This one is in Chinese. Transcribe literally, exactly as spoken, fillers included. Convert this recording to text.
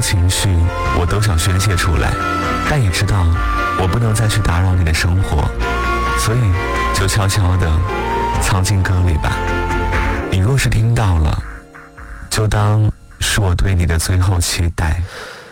情绪我都想宣泄出来，但也知道我不能再去打扰你的生活，所以就悄悄地藏进歌里吧。你若是听到了，就当是我对你的最后期待。